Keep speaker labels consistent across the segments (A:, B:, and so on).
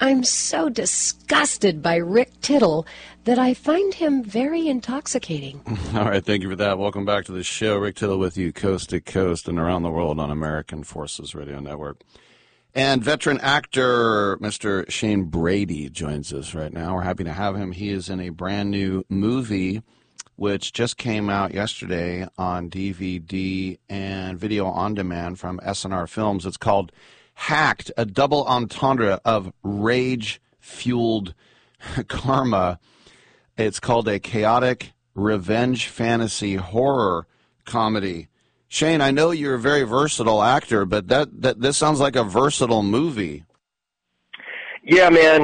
A: I'm so disgusted by Rick Tittle that I find him very intoxicating.
B: All right, thank you for that. Welcome back to the show. Rick Tittle with you coast to coast and around the world on American Forces Radio Network. And veteran actor Mr. Shane Brady joins us right now. We're happy to have him. He is in a brand new movie which just came out yesterday on DVD and video on demand from SNR Films. It's called Hacked, a double entendre of rage-fueled karma. It's called a chaotic revenge fantasy horror comedy. Shane, I know you're a very versatile actor, but this sounds like a versatile movie.
C: Yeah, man.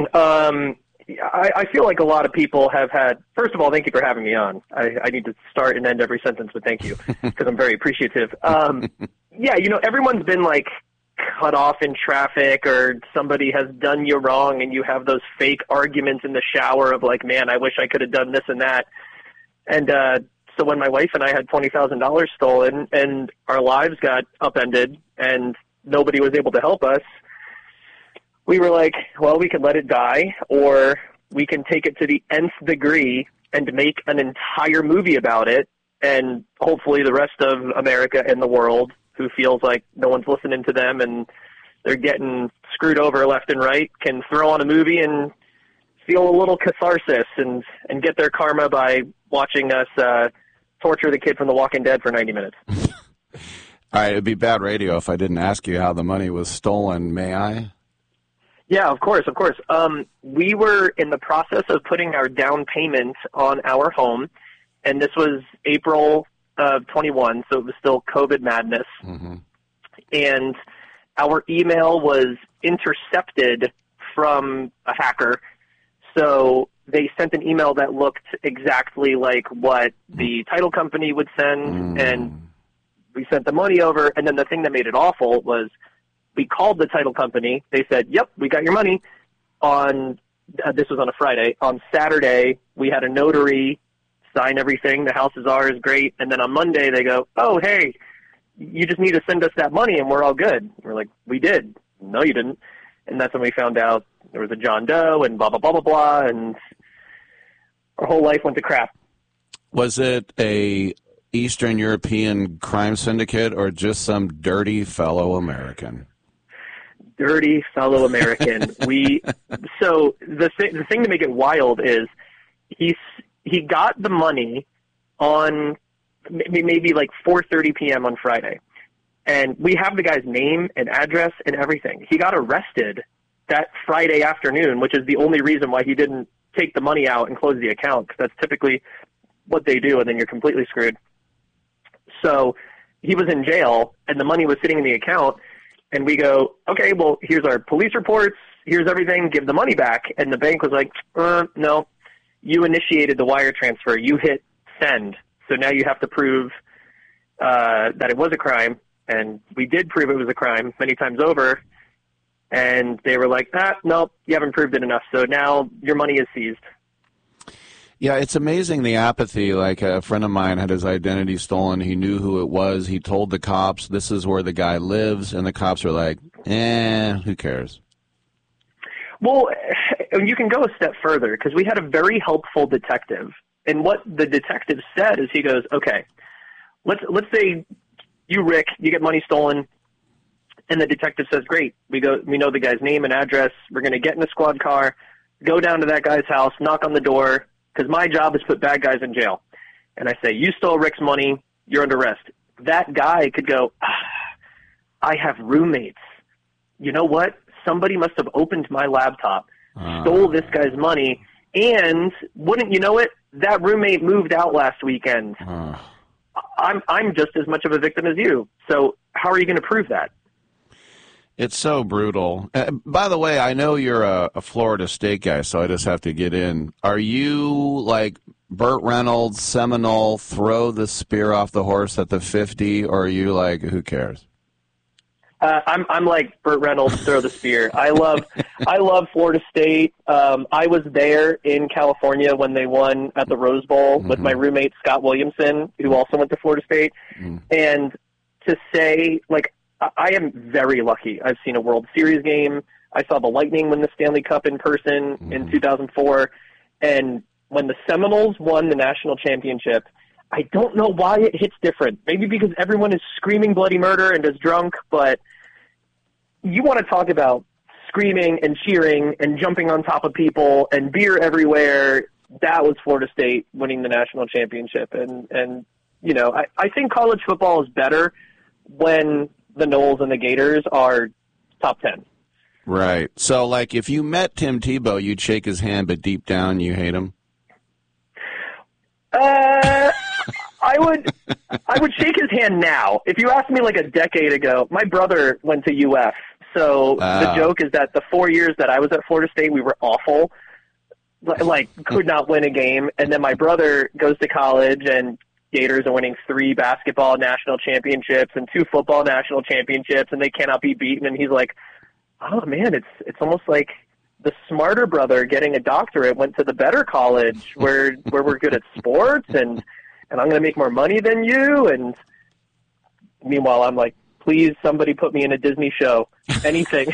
C: I feel like a lot of people have had. First of all, thank you for having me on. I need to start and end every sentence with thank you because I'm very appreciative. Yeah, everyone's been like cut off in traffic or somebody has done you wrong and you have those fake arguments in the shower of like, man, I wish I could have done this and that. And so when my wife and I had $20,000 stolen and our lives got upended and nobody was able to help us, we were like, well, we can let it die or we can take it to the nth degree and make an entire movie about it. And hopefully the rest of America and the world who feels like no one's listening to them and they're getting screwed over left and right can throw on a movie and feel a little catharsis and get their karma by watching us torture the kid from The Walking Dead for 90 minutes.
B: All right, it'd be bad radio if I didn't ask you how the money was stolen. May I?
C: Yeah, of course. We were in the process of putting our down payment on our home, and this was April of 21, so it was still COVID madness. Mm-hmm. And our email was intercepted from a hacker, so they sent an email that looked exactly like what the title company would send, and we sent the money over, and then the thing that made it awful was we called the title company. They said, yep, we got your money. This was on a Friday. On Saturday, we had a notary sign everything. The house is ours, great. And then on Monday, they go, oh, hey, you just need to send us that money and we're all good. We're like, we did. No, you didn't. And that's when we found out there was a John Doe and blah, blah, blah, blah, blah. And our whole life went to crap.
B: Was it a Eastern European crime syndicate or just some dirty fellow American?
C: Dirty fellow American. So the thing to make it wild is he got the money on maybe like 4:30 p.m. on Friday, and we have the guy's name and address and everything. He got arrested that Friday afternoon, which is the only reason why he didn't take the money out and close the account, because that's typically what they do, and then you're completely screwed. So he was in jail, and the money was sitting in the account. And we go, okay, well, here's our police reports, here's everything, give the money back. And the bank was like, no, you initiated the wire transfer. You hit send. So now you have to prove that it was a crime. And we did prove it was a crime many times over. And they were like, no, you haven't proved it enough. So now your money is seized.
B: Yeah, it's amazing the apathy. Like a friend of mine had his identity stolen. He knew who it was. He told the cops, this is where the guy lives. And the cops were like, who cares?
C: Well, you can go a step further because we had a very helpful detective. And what the detective said is he goes, okay, let's say you, Rick, you get money stolen. And the detective says, great, we know the guy's name and address. We're going to get in a squad car, go down to that guy's house, knock on the door, because my job is to put bad guys in jail. And I say, you stole Rick's money, you're under arrest. That guy could go, I have roommates. You know what? Somebody must have opened my laptop, stole this guy's money, and wouldn't you know it, that roommate moved out last weekend. I'm just as much of a victim as you. So how are you going to prove that?
B: It's so brutal. By the way, I know you're a Florida State guy, so I just have to get in. Are you like Burt Reynolds, Seminole, throw the spear off the horse at the 50, or are you like, who cares?
C: I'm like Burt Reynolds, throw the spear. I love Florida State. I was there in California when they won at the Rose Bowl with my roommate Scott Williamson, who also went to Florida State. And to say, like, I am very lucky. I've seen a World Series game. I saw the Lightning win the Stanley Cup in person in 2004. And when the Seminoles won the national championship, I don't know why it hits different. Maybe because everyone is screaming bloody murder and is drunk, but you want to talk about screaming and cheering and jumping on top of people and beer everywhere. That was Florida State winning the national championship. And you know, I think college football is better when the Noles and the Gators are top 10.
B: Right. So, like, if you met Tim Tebow, you'd shake his hand, but deep down you hate him?
C: I would shake his hand now. If you asked me like a decade ago, my brother went to UF. So the joke is that the 4 years that I was at Florida State, we were awful. Like, could not win a game. And then my brother goes to college, and Gators are winning 3 basketball national championships and 2 football national championships, and they cannot be beaten. And he's like, oh, man, it's almost like the smarter brother getting a doctorate went to the better college where we're good at sports, and I'm going to make more money than you. And meanwhile, I'm like, please, somebody put me in a Disney show, anything.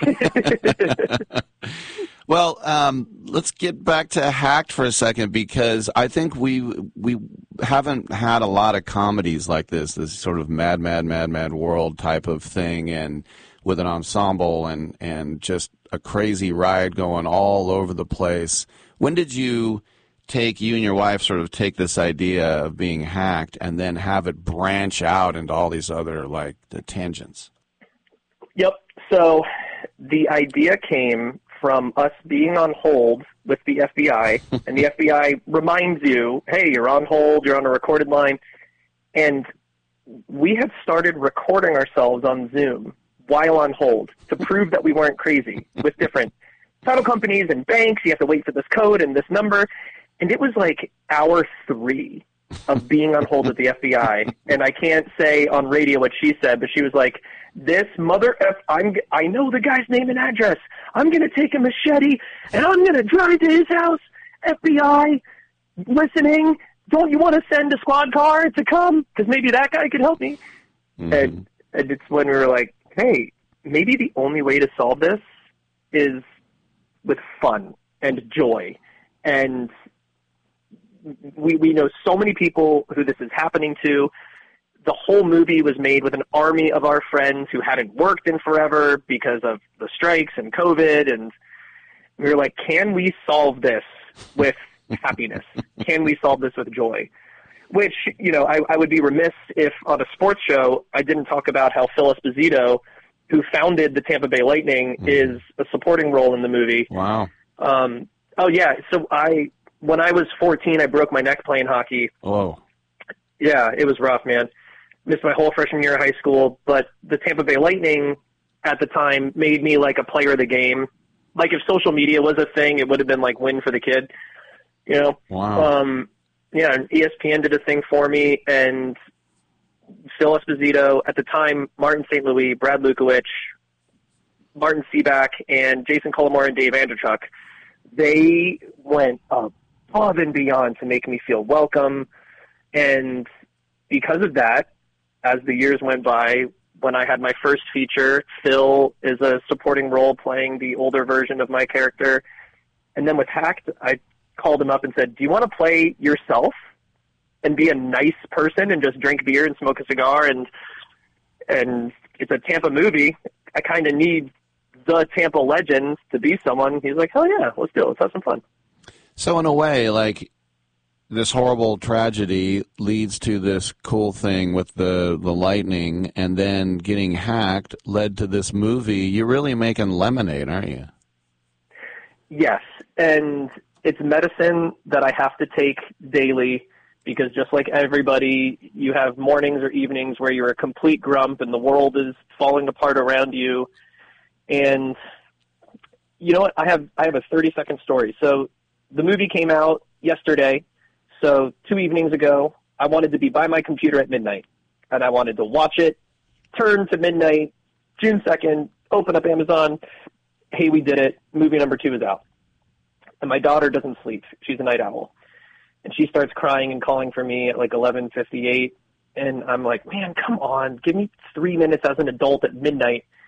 B: Well, let's get back to Hacked for a second, because I think we haven't had a lot of comedies like this sort of mad world type of thing, and with an ensemble and just a crazy ride going all over the place. When did you and your wife sort of take this idea of being Hacked and then have it branch out into all these other, like, the tangents?
C: Yep. So the idea came from us being on hold with the FBI, and the FBI reminds you, hey, you're on hold, you're on a recorded line. And we had started recording ourselves on Zoom while on hold to prove that we weren't crazy with different title companies and banks. You have to wait for this code and this number. And it was like hour 3 of being on hold with the FBI. And I can't say on radio what she said, but she was like, this mother F, I know the guy's name and address. I'm going to take a machete and I'm going to drive to his house. FBI, listening, don't you want to send a squad car to come? Because maybe that guy could help me. Mm-hmm. And it's when we were like, hey, maybe the only way to solve this is with fun and joy. And we know so many people who this is happening to. The whole movie was made with an army of our friends who hadn't worked in forever because of the strikes and COVID. And we were like, can we solve this with happiness? Can we solve this with joy? Which, you know, I would be remiss if on a sports show I didn't talk about how Phil Esposito, who founded the Tampa Bay Lightning, is a supporting role in the movie.
B: Wow.
C: Oh, yeah. So when I was 14, I broke my neck playing hockey.
B: Oh.
C: Yeah, it was rough, man. Missed my whole freshman year of high school, but the Tampa Bay Lightning at the time made me like a player of the game. Like, if social media was a thing, it would have been like win for the kid, you know?
B: Wow.
C: Yeah, and ESPN did a thing for me, and Phil Esposito, at the time, Martin St. Louis, Brad Lukowich, Martin Seaback, and Jason Colomore and Dave Andrechuk, they went above and beyond to make me feel welcome. And because of that, as the years went by, when I had my first feature, Phil is a supporting role playing the older version of my character. And then with Hacked, I called him up and said, do you want to play yourself and be a nice person and just drink beer and smoke a cigar? And it's a Tampa movie. I kind of need the Tampa legend to be someone. He's like, hell yeah, let's do it. Let's have some fun.
B: So in a way, like, this horrible tragedy leads to this cool thing with the Lightning, and then getting Hacked led to this movie. You're really making lemonade, aren't you?
C: Yes, and it's medicine that I have to take daily, because just like everybody, you have mornings or evenings where you're a complete grump and the world is falling apart around you. And you know what? I have a 30-second story. So the movie came out yesterday. So 2 evenings ago, I wanted to be by my computer at midnight, and I wanted to watch it, turn to midnight, June 2nd, open up Amazon. Hey, we did it. Movie number 2 is out. And my daughter doesn't sleep. She's a night owl. And she starts crying and calling for me at like 11:58. And I'm like, man, come on. Give me 3 minutes as an adult at midnight.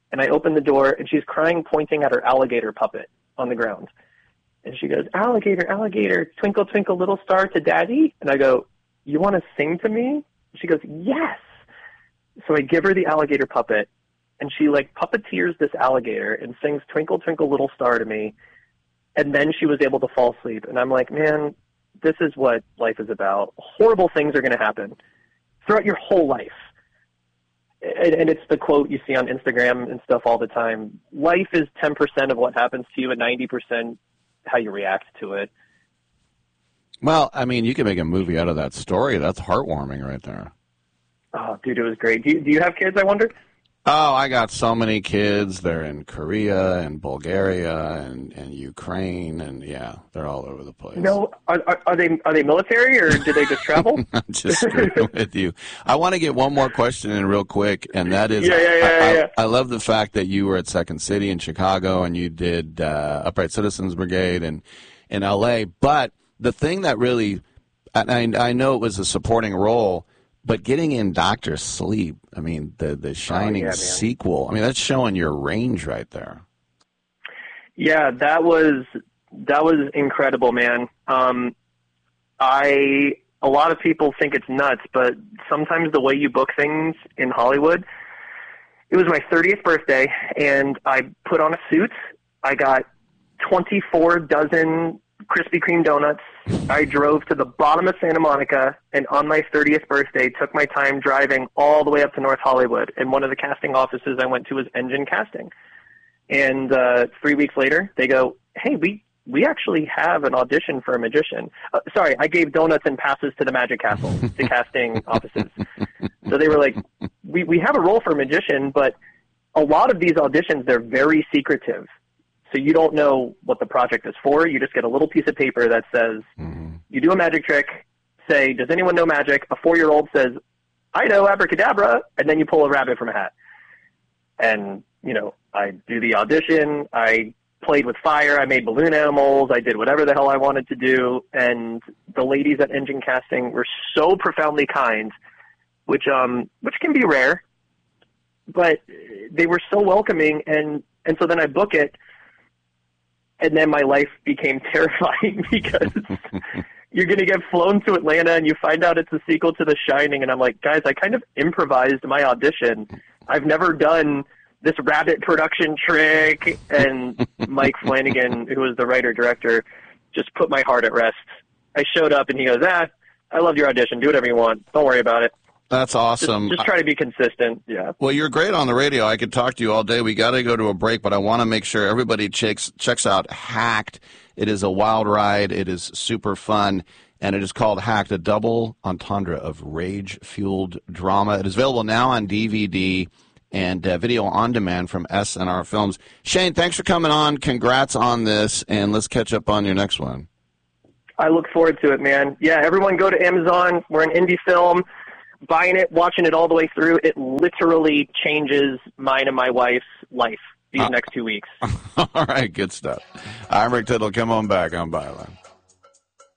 C: And I open the door, and she's crying, pointing at her alligator puppet on the ground. And she goes, "Alligator, alligator, twinkle, twinkle, little star to daddy." And I go, "You want to sing to me?" She goes, "Yes." So I give her the alligator puppet, and she like puppeteers this alligator and sings "Twinkle, Twinkle, Little Star" to me. And then she was able to fall asleep. And I'm like, man, this is what life is about. Horrible things are going to happen throughout your whole life. And it's the quote you see on Instagram and stuff all the time. Life is 10% of what happens to you and 90% how you react to it.
B: Well, I mean, you can make a movie out of that story. That's heartwarming right there.
C: Oh, dude, it was great. Do you have kids, I wonder?
B: Oh, I got so many kids. They're in Korea and Bulgaria and Ukraine, and yeah, they're all over the place.
C: No, are they military, or do they just travel?
B: I'm just screwing with you. I want to get one more question in real quick, and that is, I love the fact that you were at Second City in Chicago, and you did Upright Citizens Brigade in L.A., but the thing that really, I know it was a supporting role, but getting in Dr. Sleep, I mean, the Shining sequel, I mean, that's showing your range right there.
C: Yeah, that was incredible, man. A lot of people think it's nuts, but sometimes the way you book things in Hollywood, it was my 30th birthday, and I put on a suit. I got 24 dozen Krispy Kreme donuts. I drove to the bottom of Santa Monica, and on my 30th birthday, took my time driving all the way up to North Hollywood. And one of the casting offices I went to was Engine Casting. And 3 weeks later, they go, "Hey, we actually have an audition for a magician." Sorry, I gave donuts and passes to the Magic Castle, the casting offices. So they were like, we have a role for a magician, but a lot of these auditions, they're very secretive. So you don't know what the project is for. You just get a little piece of paper that says, you do a magic trick, say, "Does anyone know magic?" A 4-year-old says, "I know, abracadabra," and then you pull a rabbit from a hat. And, I do the audition. I played with fire. I made balloon animals. I did whatever the hell I wanted to do. And the ladies at Engine Casting were so profoundly kind, which can be rare, but they were so welcoming. And so then I book it. And then my life became terrifying because you're going to get flown to Atlanta and you find out it's a sequel to The Shining. And I'm like, guys, I kind of improvised my audition. I've never done this rabbit production trick. And Mike Flanagan, who was the writer-director, just put my heart at rest. I showed up and he goes, "I love your audition. Do whatever you want. Don't worry about it."
B: That's awesome.
C: Just try to be consistent. Yeah.
B: Well, you're great on the radio. I could talk to you all day. We got to go to a break, but I want to make sure everybody checks out Hacked. It is a wild ride. It is super fun, and it is called Hacked, a double entendre of rage-fueled drama. It is available now on DVD and video on demand from SNR Films. Shane, thanks for coming on. Congrats on this, and let's catch up on your next one.
C: I look forward to it, man. Yeah, everyone go to Amazon. We're an indie film. Buying it, watching it all the way through, it literally changes mine and my wife's life these next 2 weeks.
B: All right, good stuff. I'm Rick Tittle. Come on back on Byline.